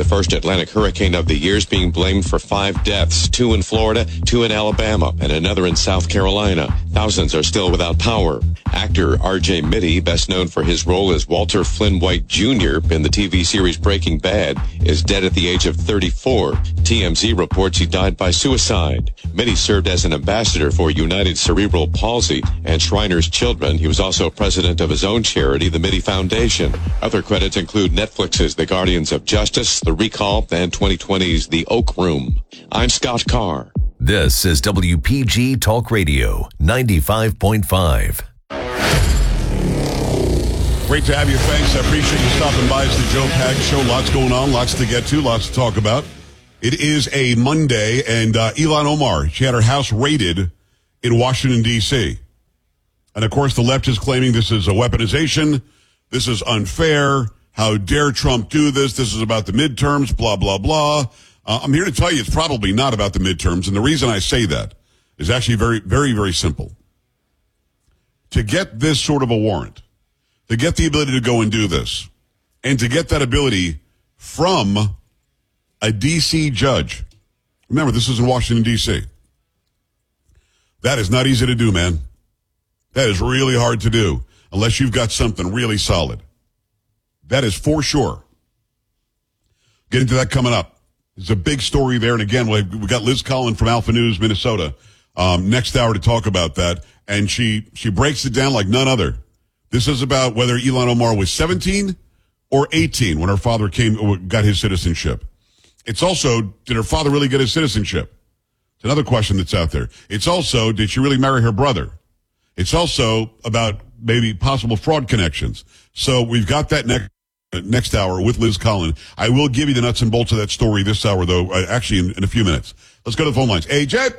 The first Atlantic hurricane of the year is being blamed for 5 deaths, 2 in Florida, 2 in Alabama, and another in South Carolina. Thousands are still without power. Actor R.J. Mitte, best known for his role as Walter Flynn White Jr. in the TV series Breaking Bad, is dead at the age of 34. TMZ reports he died by suicide. Mitte served as an ambassador for United Cerebral Palsy and Shriners Children. He was also president of his own charity, the Mitte Foundation. Other credits include Netflix's The Guardians of Justice, The Recall, and 2020's The Oak Room. I'm Scott Carr. This is WPG Talk Radio 95.5. Great to have you. Thanks. I appreciate you stopping by. It's the Joe Pags Show. Lots going on, lots to get to, lots to talk about. It is a Monday, and Ilhan Omar, she had her house raided in Washington, D.C. And, of course, the left is claiming this is a weaponization. This is unfair. How dare Trump do this? This is about the midterms, blah, blah, blah. I'm here to tell you it's probably not about the midterms, and the reason I say that is actually very, very, very simple. To get this sort of a warrant, to get the ability to go and do this, and to get that ability from a D.C. judge. Remember, this is in Washington, D.C. That is not easy to do, man. That is really hard to do unless you've got something really solid. That is for sure. Get into that coming up. There's a big story there. And again, we got Liz Collin from Alpha News, Minnesota, next hour to talk about that. And she breaks it down like none other. This is about whether Ilhan Omar was 17 or 18 when her father got his citizenship. It's also, did her father really get his citizenship? It's another question that's out there. It's also, did she really marry her brother? It's also about maybe possible fraud connections. So we've got that next hour with Liz Collin. I will give you the nuts and bolts of that story this hour, though, actually in a few minutes. Let's go to the phone lines. AJ?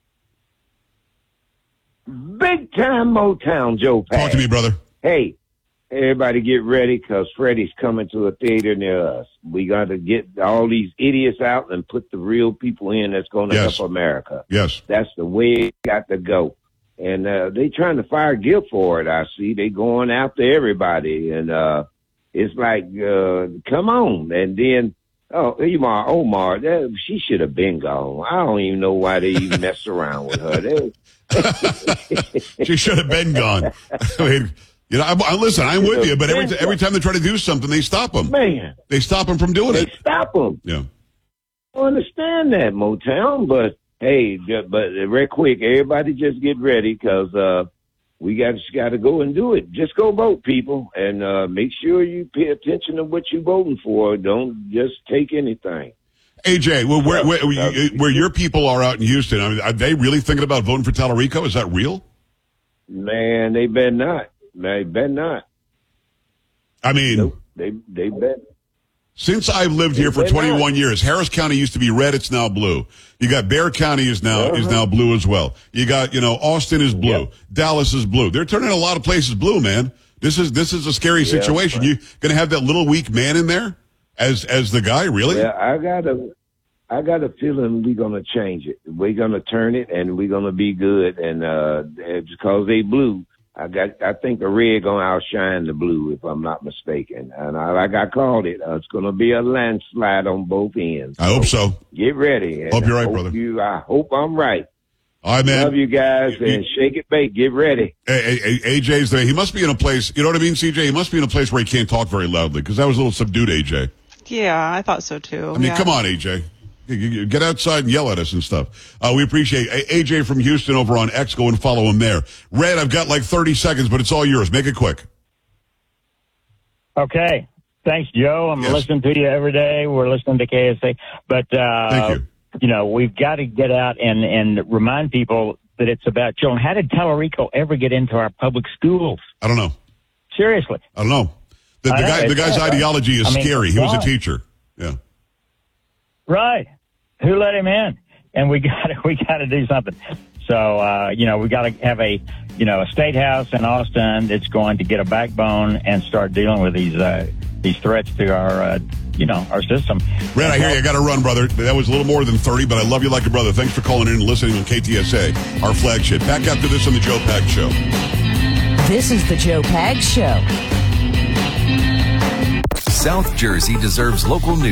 Big time Motown, Joe Pags. Talk to me, brother. Hey, everybody get ready because Freddie's coming to a theater near us. We got to get all these idiots out and put the real people in that's going to help America. Yes. That's the way it got to go. And they trying to fire Gil for it, I see. They going after everybody. And it's like, come on. And then, Omar, she should have been gone. I don't even know why they even messed around with her. She should have been gone. I mean, you know, listen, I'm with you, but every time they try to do something, they stop them. Man. They stop them from doing it. They stop them. Yeah. I don't understand that, Motown, but hey, but real quick, everybody just get ready because we just got to go and do it. Just go vote, people, and make sure you pay attention to what you're voting for. Don't just take anything. AJ, well, where your people are out in Houston, I mean, are they really thinking about voting for Tallarico? Is that real? Man, they better not. They better not. I mean, nope, they better. Since I've lived here for 21 years, Harris County used to be red. It's now blue. You got Bexar County is now blue as well. You got, Austin is blue. Yep. Dallas is blue. They're turning a lot of places blue, man. This is a scary situation. Right. You going to have that little weak man in there as the guy, really? Yeah, I got a feeling we're going to change it. We're going to turn it and we're going to be good. And, because they blue, I think the red going to outshine the blue, if I'm not mistaken. And like I called it, it's going to be a landslide on both ends. I hope so. Get ready. Hope you're right, brother. I hope I'm right. All right, man. Love you guys, and shake it, bake. Get ready. AJ's there. He must be in a place, you know what I mean, CJ? He must be in a place where he can't talk very loudly, because that was a little subdued, AJ. Yeah, I thought so, too. I mean, come on, AJ. Get outside and yell at us and stuff. We appreciate AJ from Houston over on X. Go and follow him there. Red, I've got like 30 seconds, but it's all yours. Make it quick. Okay. Thanks, Joe. I'm listening to you every day. We're listening to KSA. But, thank you. We've got to get out and remind people that it's about children. How did Tallarico ever get into our public schools? I don't know. Seriously. I don't know. The guy's ideology is scary. He was a teacher. Yeah. Right. Who let him in? And we got to do something. So, we got to have a state house in Austin that's going to get a backbone and start dealing with these threats to our system. Red, I hear you. I got to run, brother. That was a little more than 30, but I love you like a brother. Thanks for calling in and listening on KTSA, our flagship. Back after this on the Joe Pags Show. This is the Joe Pags Show. South Jersey deserves local news.